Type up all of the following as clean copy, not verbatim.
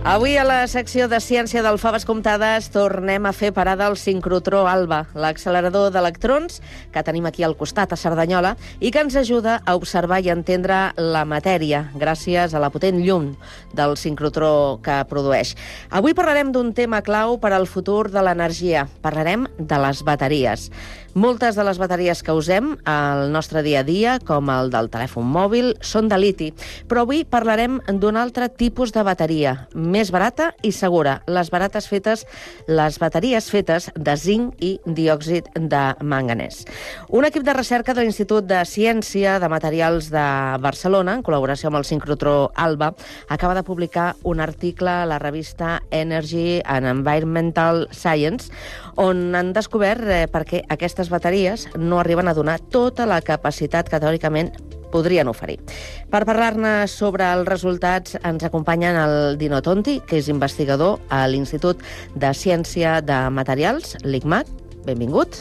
Avui a la secció de Ciència del Faves Comptades tornem a fer parada al sincrotró ALBA, l'accelerador d'electrons que tenim aquí al costat, a Cerdanyola, i que ens ajuda a observar i entendre la matèria gràcies a la potent llum del sincrotró que produeix. Avui parlarem d'un tema clau per al futur de l'energia. Parlarem de les bateries. Moltes de les bateries que usem al nostre dia a dia, com el del telèfon mòbil, són de liti, però avui parlarem d'un altre tipus de bateria, més barata i segura, les bateries fetes de zinc i diòxid de manganès. Un equip de recerca de l'Institut de Ciència de Materials de Barcelona, en col·laboració amb el sincrotró ALBA, acaba de publicar un article a la revista Energy and Environmental Science, on han descobert per què aquestes bateries no arriben a donar tota la capacitat que teòricament podrien oferir. Per parlar-ne sobre els resultats ens acompanyen el Dino Tonti, que és investigador a l'Institut de Ciència de Materials, l'ICMAT. Benvingut.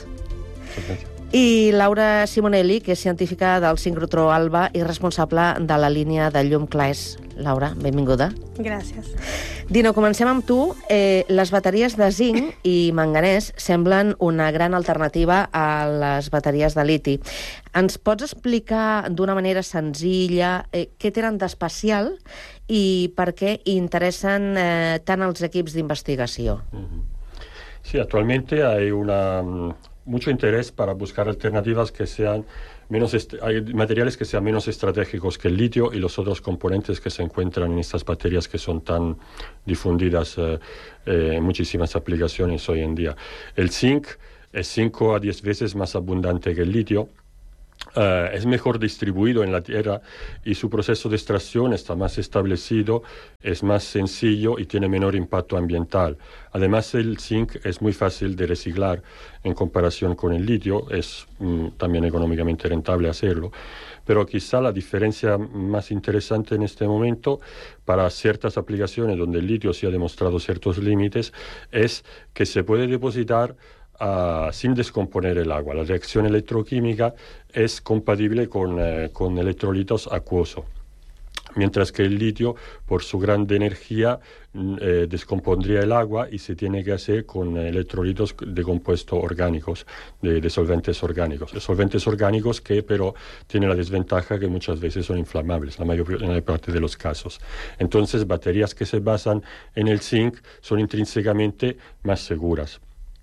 I Laura Simonelli, que és científica del sincrotró ALBA i responsable de la línia de llum CLAES. Laura, benvinguda. Gràcies. Dino, comencem amb tu. Les bateries de zinc i manganès semblen una gran alternativa a les bateries de liti. Ens pots explicar d'una manera senzilla què tenen d'especial i per què interessen tant els equips d'investigació? Sí, actualmente hay mucho interés para buscar alternativas que sean hay materiales que sean menos estratégicos que el litio y los otros componentes que se encuentran en estas baterías que son tan difundidas en muchísimas aplicaciones hoy en día. El zinc es 5 a 10 veces más abundante que el litio. Es mejor distribuido en la tierra y su proceso de extracción está más establecido, es más sencillo y tiene menor impacto ambiental. Además, el zinc es muy fácil de reciclar en comparación con el litio, es también económicamente rentable hacerlo. Pero quizá la diferencia más interesante en este momento para ciertas aplicaciones donde el litio sí ha demostrado ciertos límites es que se puede depositar sin descomponer el agua. La reacción electroquímica es compatible con electrolitos acuosos, mientras que el litio, por su gran energía, descompondría el agua y se tiene que hacer con electrolitos de compuestos orgánicos, de solventes orgánicos. Solventes orgánicos que, pero, tienen la desventaja que muchas veces son inflamables, en la parte de los casos. Entonces, baterías que se basan en el zinc son intrínsecamente más seguras.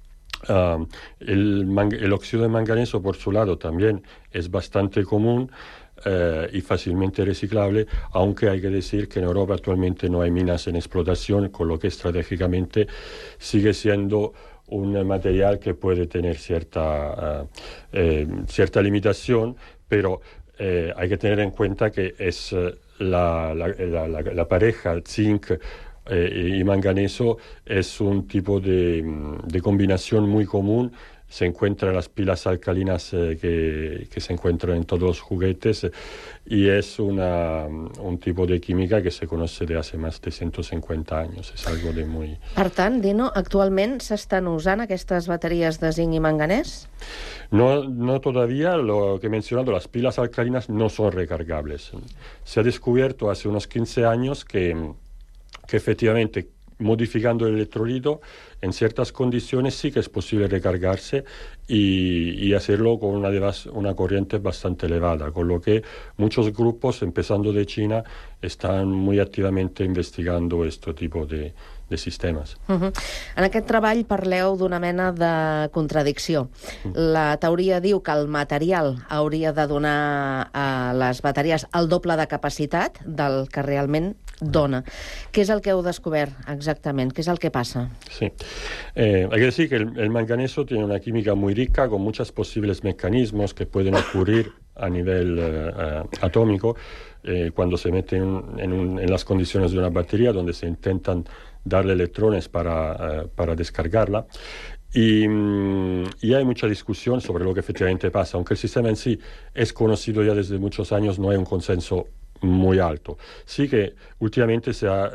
El óxido de manganeso, por su lado, también es bastante común y fácilmente reciclable, aunque hay que decir que en Europa actualmente no hay minas en explotación, con lo que estratégicamente sigue siendo un material que puede tener cierta limitación, pero hay que tener en cuenta que es la pareja zinc y manganeso es un tipo de combinación muy común. Se encuentra en las pilas alcalinas que se encuentran en todos los juguetes y es un tipo de química que se conoce de hace más de 150 años. Es algo de muy... Per tant, Dino, actualment s'estan usant aquestes bateries de zinc i manganès? No todavía. Lo que he mencionado, las pilas alcalinas no son recargables. Se ha descubierto hace unos 15 años que efectivamente, modificando el electrolito, en ciertas condiciones sí que es posible recargarse y hacerlo con una corriente bastante elevada, con lo que muchos grupos, empezando de China, están muy activamente investigando este tipo de sistemes. En aquest treball parleu d'una mena de contradicció. La teoria diu que el material hauria de donar a les bateries el doble de capacitat del que realment dona. Què és el que heu descobert exactament? Què és el que passa? Sí. Hay que decir que el manganeso tiene una química muy rica, con muchos posibles mecanismos que pueden ocurrir a nivel atómico cuando se meten en las condiciones de una batería donde se intentan darle electrones para descargarla. Y hay mucha discusión sobre lo que efectivamente pasa. Aunque el sistema en sí es conocido ya desde muchos años, no hay un consenso muy alto. Sí que últimamente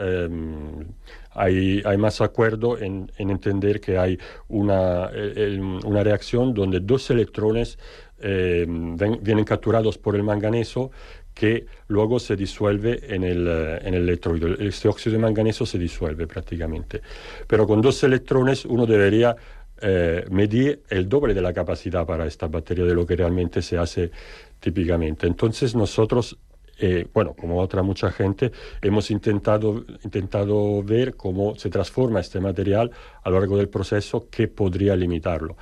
hay más acuerdo en entender que hay una reacción donde dos electrones vienen capturados por el manganeso que luego se disuelve en el electrolito. Este óxido de manganeso se disuelve prácticamente. Pero con 2 electrones uno debería medir el doble de la capacidad para esta batería de lo que realmente se hace típicamente. Entonces nosotros, como otra mucha gente, hemos intentado ver cómo se transforma este material a lo largo del proceso que podría limitarlo.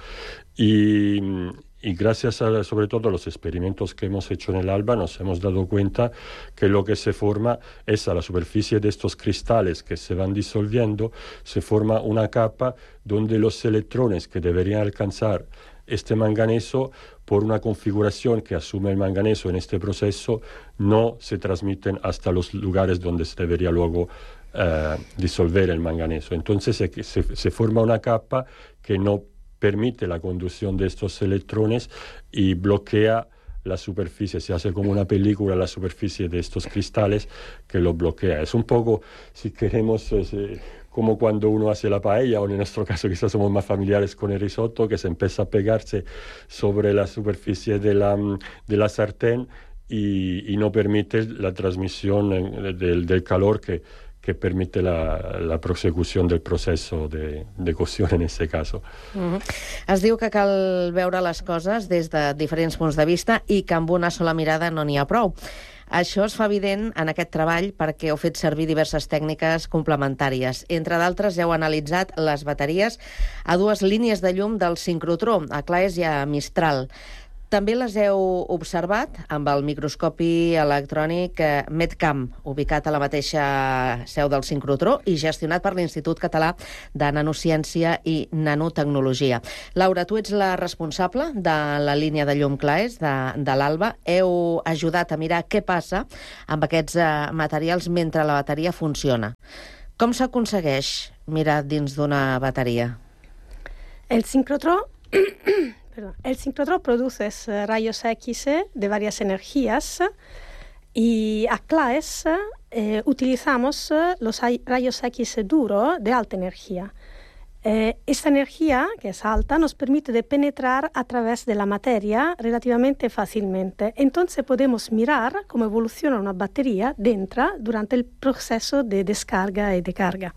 Y gracias sobre todo a los experimentos que hemos hecho en el ALBA nos hemos dado cuenta que lo que se forma es a la superficie de estos cristales que se van disolviendo, se forma una capa donde los electrones que deberían alcanzar este manganeso, por una configuración que asume el manganeso en este proceso, no se transmiten hasta los lugares donde se debería luego disolver el manganeso. Entonces se forma una capa que no permite la conducción de estos electrones y bloquea la superficie, se hace como una película la superficie de estos cristales que lo bloquea. Es un poco, si queremos, como cuando uno hace la paella, o en nuestro caso quizás somos más familiares con el risotto, que se empieza a pegarse sobre la superficie de la sartén y no permite la transmisión del calor que permite la prosecució del procés de cocció en aquest cas. Es diu que cal veure les coses des de diferents punts de vista i que amb una sola mirada no n'hi ha prou. Això es fa evident en aquest treball perquè heu fet servir diverses tècniques complementàries. Entre d'altres, heu analitzat les bateries a 2 línies de llum del sincrotró, a Claes i a Mistral. També les heu observat amb el microscopi electrònic Medcam, ubicat a la mateixa seu del sincrotró i gestionat per l'Institut Català de Nanociència i Nanotecnologia. Laura, tu ets la responsable de la línia de llum Claes de l'ALBA. Heu ajudat a mirar què passa amb aquests materials mentre la bateria funciona. Com s'aconsegueix mirar dins d'una bateria? El sincrotró produce rayos X de varias energías y a Claes utilizamos los rayos X duros de alta energía. Esta energía, que es alta, nos permite de penetrar a través de la materia relativamente fácilmente. Entonces podemos mirar cómo evoluciona una batería dentro durante el proceso de descarga y de carga.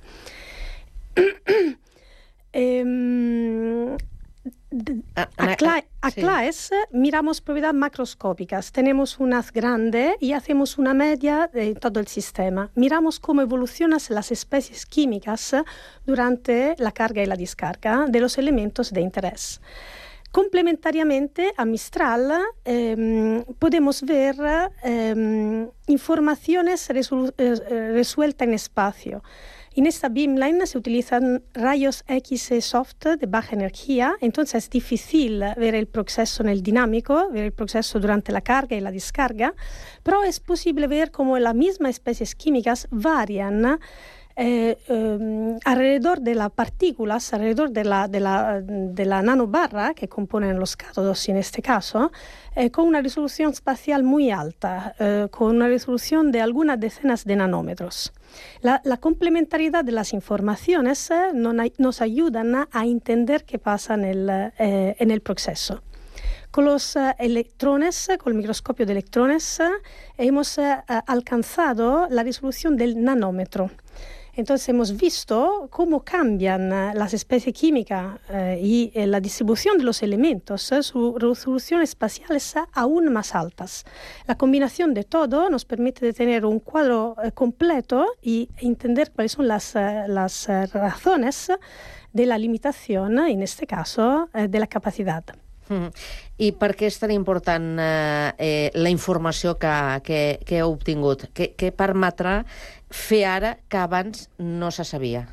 A Claes miramos propiedades macroscópicas. Tenemos unas grandes y hacemos una media de todo el sistema. Miramos cómo evolucionan las especies químicas durante la carga y la descarga de los elementos de interés. Complementariamente a Mistral podemos ver informaciones resueltas en espacio. En esta beamline se utilizan rayos X soft de baja energía, entonces es difícil ver el proceso en el dinámico, ver el proceso durante la carga y la descarga, pero es posible ver cómo las mismas especies químicas varian alrededor de las partículas, alrededor de la nanobarra que componen los cátodos en este caso, con una resolución espacial muy alta, con una resolución de algunas decenas de nanómetros. La complementariedad de las informaciones nos ayudan a entender qué pasa en el proceso. Con los electrones, con el microscopio de electrones, hemos alcanzado la resolución del nanómetro. Entonces hemos visto cómo cambian las especies químicas y la distribución de los elementos, su resolución espacial es aún más altas. La combinación de todo nos permite de tener un cuadro completo y entender cuáles son las razones de la limitación, en este caso, de la capacidad. I per què és tan important la informació que heu obtingut? Què permetrà fer ara que abans no se sabia?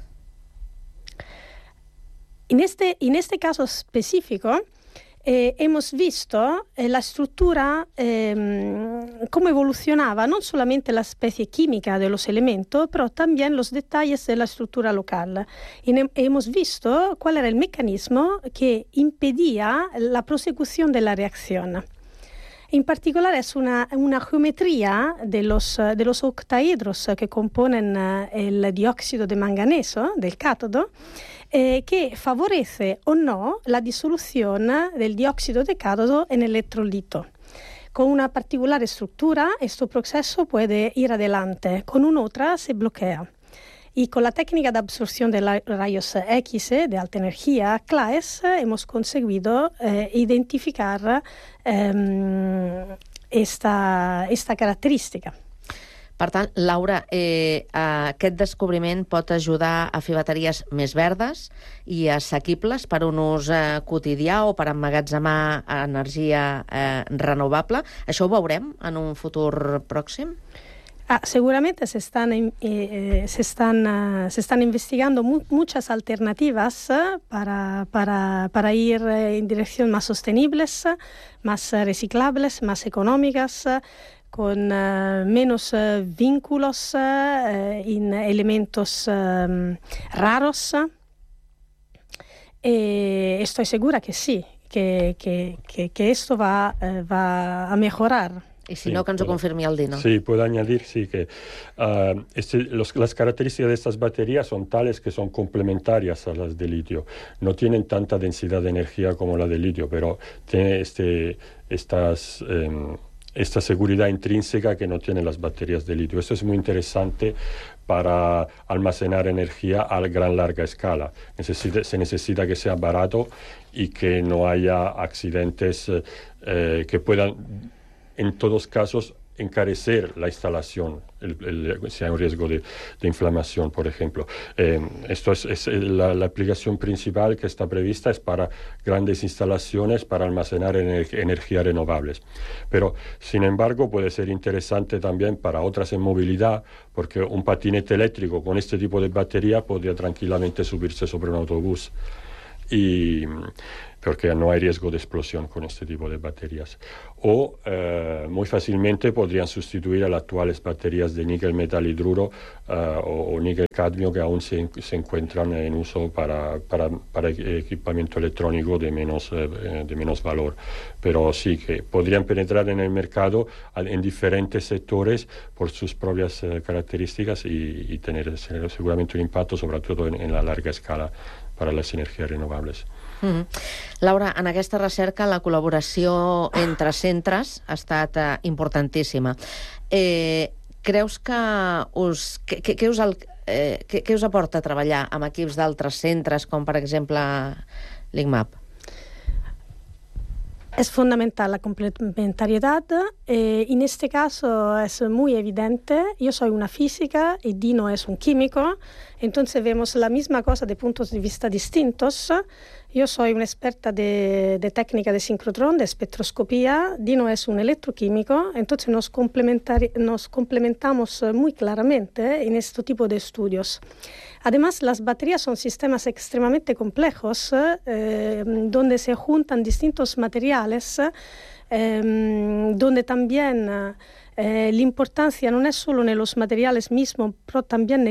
En este caso específico hemos visto la estructura, cómo evolucionaba no solamente la especie química de los elementos, pero también los detalles de la estructura local. Y hemos visto cuál era el mecanismo que impedía la prosecución de la reacción. En particular es una geometría de los octaedros que componen el dióxido de manganeso del cátodo, que favorece o no la disolución del dióxido de cátodo en el electrolito. Con una particular estructura, este proceso puede ir adelante, con una otra se bloquea. Y con la técnica de absorción de rayos X de alta energía, CLAES, hemos conseguido identificar esta característica. Per tant, Laura, aquest descobriment pot ajudar a fer bateries més verdes i assequibles per un ús quotidià o per emmagatzemar energia renovable. Això ho veurem en un futur pròxim? Seguramente se están investigando muchas alternativas para ir en dirección más sostenibles, más reciclables, más económicas, con menos vínculos en elementos raros. Estoy segura que sí, que esto va a mejorar. Y si no, que ens ho confirmi el Dino. Sí, puedo añadir, sí, que las características de estas baterías son tales que son complementarias a las de litio. No tienen tanta densidad de energía como la de litio, pero tiene esta seguridad intrínseca que no tienen las baterías de litio. Esto es muy interesante para almacenar energía a gran larga escala. Se necesita que sea barato y que no haya accidentes que puedan, en todos casos, encarecer la instalación, si hay un riesgo de inflamación, por ejemplo. Esto es la aplicación principal que está prevista, es para grandes instalaciones para almacenar energías renovables. Pero, sin embargo, puede ser interesante también para otras en movilidad, porque un patinete eléctrico con este tipo de batería podría tranquilamente subirse sobre un autobús. Porque no hay riesgo de explosión con este tipo de baterías. O muy fácilmente podrían sustituir a las actuales baterías de níquel metal hidruro o níquel cadmio que aún se encuentran en uso para equipamiento electrónico de menos valor. Pero sí que podrían penetrar en el mercado en diferentes sectores por sus propias características y tener seguramente un impacto, sobre todo en la larga escala, para las energías renovables. Laura, en aquesta recerca la col·laboració entre centres ha estat importantíssima. Creus que què us aporta treballar amb equips d'altres centres, com per exemple l'ICMAP? Es fundamental la complementariedad. En este caso es muy evidente. Yo soy una física y Dino es un químico. Entonces vemos la misma cosa de puntos de vista distintos. Yo soy una experta de técnica de sincrotrón, de espectroscopía. Dino es un electroquímico. Entonces nos complementamos muy claramente en este tipo de estudios. Además, las baterías son sistemas extremadamente complejos donde se juntan distintos materiales, donde también la importancia no es solo en los materiales mismos, pero también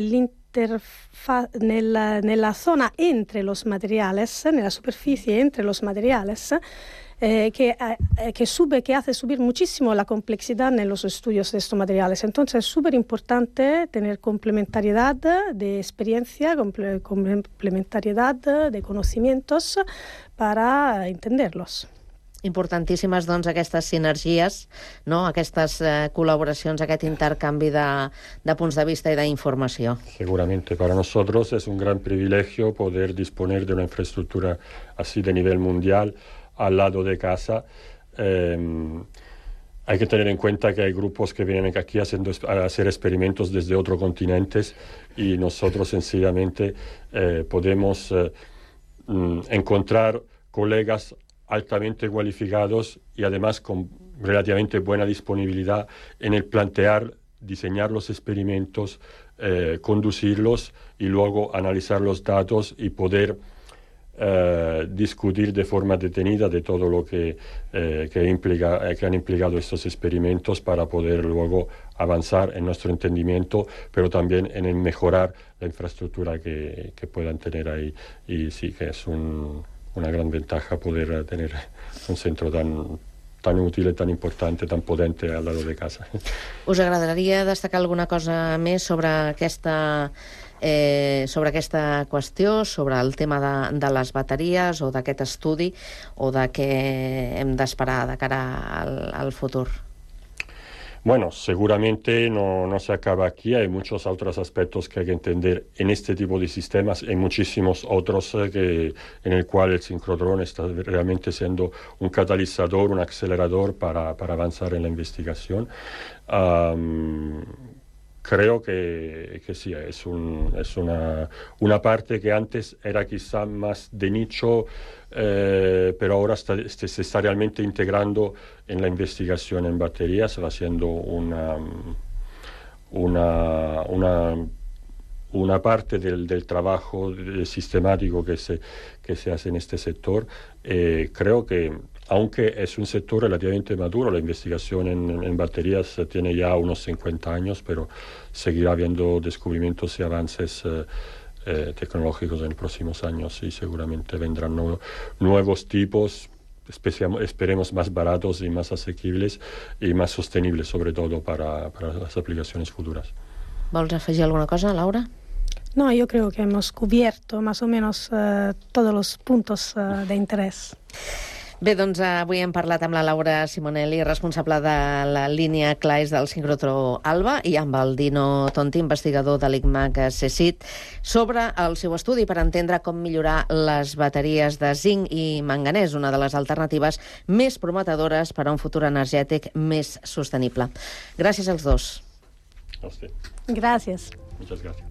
en la zona entre los materiales, en la superficie entre los materiales, que hace subir muchísimo la complejidad en los estudios de estos materiales. Entonces es súper importante tener complementariedad de experiencia, complementariedad de conocimientos para entenderlos. Importantíssimes, doncs, aquestes sinergies, no? Aquestes col·laboracions, aquest intercanvi de punts de vista i d'informació. Seguramente. Para nosotros es un gran privilegio poder disponer de una infraestructura así de nivel mundial al lado de casa. Hay que tener en cuenta que hay grupos que vienen aquí a hacer experimentos desde otros continentes y nosotros sencillamente podemos encontrar colegas altamente cualificados y además con relativamente buena disponibilidad en el diseñar los experimentos, conducirlos y luego analizar los datos y poder discutir de forma detenida de todo lo que han implicado estos experimentos para poder luego avanzar en nuestro entendimiento, pero también en el mejorar la infraestructura que puedan tener ahí. Y sí que es una gran ventaja poder tener un centro tan útil, tan importante, tan potente al lado de casa. Us agradaria destacar alguna cosa més sobre aquesta sobre aquesta qüestió, sobre el tema de les bateries o d'aquest estudi o de què hem d'esperar de cara al futur? Bueno, seguramente no se acaba aquí, hay muchos otros aspectos que hay que entender en este tipo de sistemas y muchísimos otros en el cual el sincrotrón está realmente siendo un catalizador, un acelerador para avanzar en la investigación. Creo que sí, es una parte que antes era quizá más de nicho, pero ahora se está realmente integrando en la investigación en baterías, va siendo una parte del trabajo sistemático que se hace en este sector. Creo que, aunque es un sector relativamente maduro, la investigación en baterías tiene ya unos 50 años, pero seguirá habiendo descubrimientos y avances tecnológicos en los próximos años y seguramente vendrán nuevos tipos, esperemos más baratos y más asequibles y más sostenibles, sobre todo para las aplicaciones futuras. ¿Vols afegir alguna cosa, Laura? No, yo creo que hemos cubierto más o menos todos los puntos de interés. Bé, doncs avui hem parlat amb la Laura Simonelli, responsable de la línia CLAES del sincrotró ALBA, i amb el Dino Tonti, investigador de l'ICMAC CSIC, sobre el seu estudi per entendre com millorar les bateries de zinc i manganès, una de les alternatives més prometedores per a un futur energètic més sostenible. Gràcies als dos. A usted. Gracias. Muchas gracias.